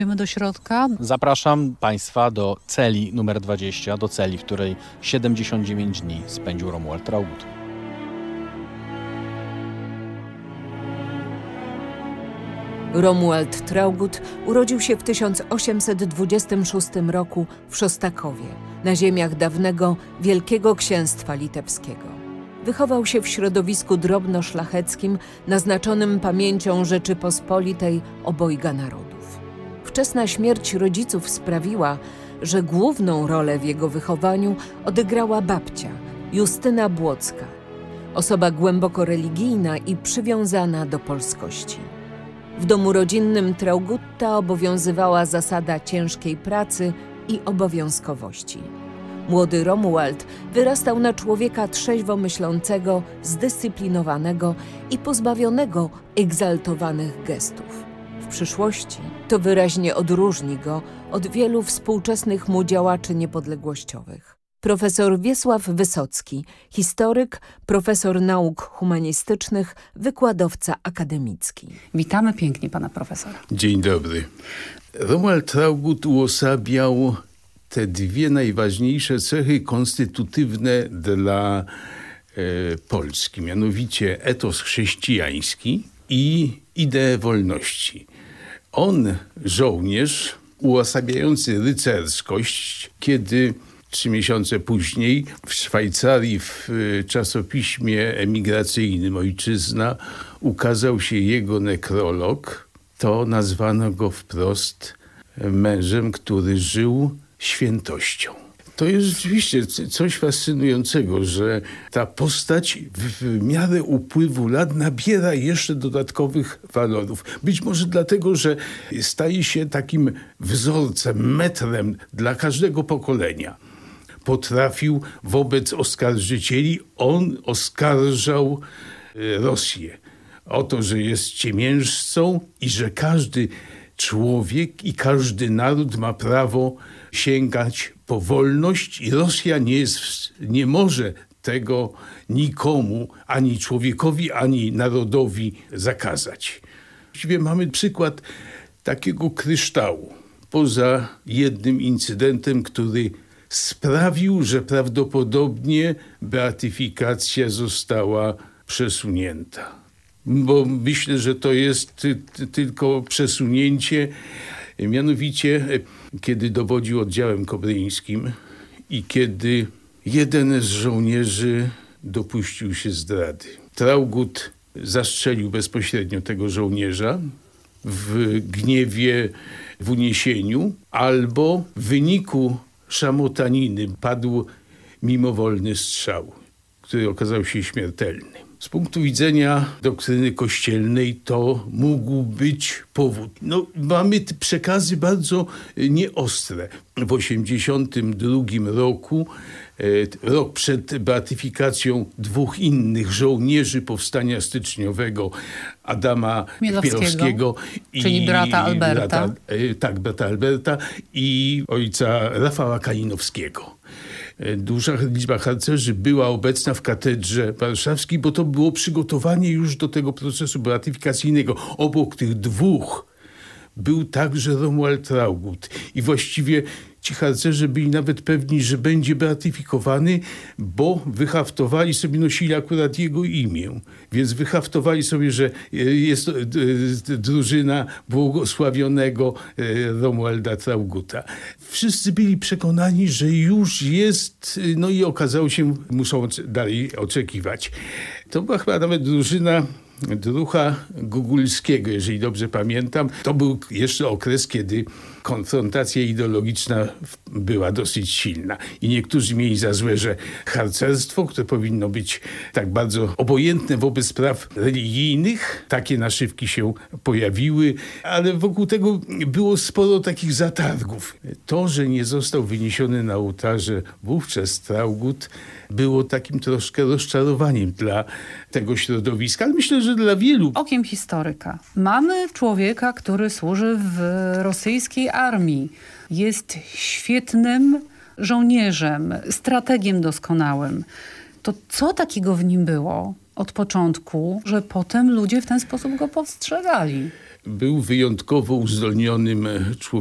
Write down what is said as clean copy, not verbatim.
Idziemy do środka. Zapraszam Państwa do celi numer 20, do celi, w której 79 dni spędził Romuald Traugott. Romuald Traugott urodził się w 1826 roku w Szostakowie, na ziemiach dawnego Wielkiego Księstwa Litewskiego. Wychował się w środowisku drobnoszlacheckim naznaczonym pamięcią Rzeczypospolitej obojga narodów. Wczesna śmierć rodziców sprawiła, że główną rolę w jego wychowaniu odegrała babcia, Justyna Błocka, osoba głęboko religijna i przywiązana do polskości. W domu rodzinnym Traugutta obowiązywała zasada ciężkiej pracy i obowiązkowości. Młody Romuald wyrastał na człowieka trzeźwo myślącego, zdyscyplinowanego i pozbawionego egzaltowanych gestów. W przyszłości to wyraźnie odróżni go od wielu współczesnych mu działaczy niepodległościowych. Profesor Wiesław Wysocki, historyk, profesor nauk humanistycznych, wykładowca akademicki. Witamy pięknie pana profesora. Dzień dobry. Romuald Traugott uosabiał te dwie najważniejsze cechy konstytutywne dla Polski, mianowicie etos chrześcijański i ideę wolności. On, żołnierz, uosabiający rycerskość, kiedy 3 miesiące później w Szwajcarii w czasopiśmie emigracyjnym Ojczyzna ukazał się jego nekrolog, to nazwano go wprost mężem, który żył świętością. To jest rzeczywiście coś fascynującego, że ta postać w miarę upływu lat nabiera jeszcze dodatkowych walorów. Być może dlatego, że staje się takim wzorcem, metrem dla każdego pokolenia. Potrafił wobec oskarżycieli, on oskarżał Rosję o to, że jest ciemiężcą i że każdy człowiek i każdy naród ma prawo sięgać po wolność i Rosja nie może tego nikomu, ani człowiekowi, ani narodowi zakazać. Właściwie mamy przykład takiego kryształu, poza jednym incydentem, który sprawił, że prawdopodobnie beatyfikacja została przesunięta. Bo myślę, że to jest tylko przesunięcie. Mianowicie, kiedy dowodził oddziałem kobryńskim i kiedy jeden z żołnierzy dopuścił się zdrady. Traugott zastrzelił bezpośrednio tego żołnierza w gniewie, w uniesieniu, albo w wyniku szamotaniny padł mimowolny strzał, który okazał się śmiertelny. Z punktu widzenia doktryny kościelnej to mógł być powód. Mamy przekazy bardzo nieostre. W 1982 roku, rok przed beatyfikacją 2 innych żołnierzy powstania styczniowego, Adama Chmielowskiego czyli brata Alberta. Brata Alberta i ojca Rafała Kalinowskiego. Duża liczba harcerzy była obecna w katedrze warszawskiej, bo to było przygotowanie już do tego procesu beatyfikacyjnego. Obok tych 2 był także Romuald Traugott. I właściwie ci harcerze byli nawet pewni, że będzie beatyfikowany, bo wyhaftowali sobie, nosili akurat jego imię. Więc wyhaftowali sobie, że jest drużyna błogosławionego Romualda Traugotta. Wszyscy byli przekonani, że już jest, i okazało się, muszą dalej oczekiwać. To była chyba nawet drużyna druha Gogulskiego, jeżeli dobrze pamiętam. To był jeszcze okres, kiedy konfrontacja ideologiczna była dosyć silna. I niektórzy mieli za złe, że harcerstwo, które powinno być tak bardzo obojętne wobec spraw religijnych, takie naszywki się pojawiły, ale wokół tego było sporo takich zatargów. To, że nie został wyniesiony na ołtarze wówczas Traugott, było takim troszkę rozczarowaniem dla tego środowiska, ale myślę, że dla wielu. Okiem historyka. Mamy człowieka, który służy w rosyjskiej armii. Jest świetnym żołnierzem, strategiem doskonałym. To co takiego w nim było od początku, że potem ludzie w ten sposób go postrzegali? Był wyjątkowo uzdolnionym człowiekiem.